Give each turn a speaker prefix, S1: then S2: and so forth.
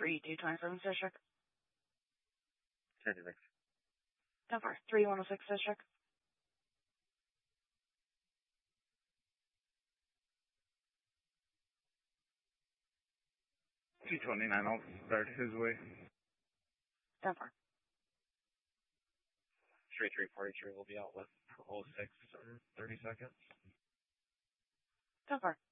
S1: 3227 District.
S2: 36.
S1: Denver, 3106 District.
S2: 229, I'll start his way.
S1: Denver.
S3: Straight 343 will be out with 06 or 30 seconds.
S1: Denver.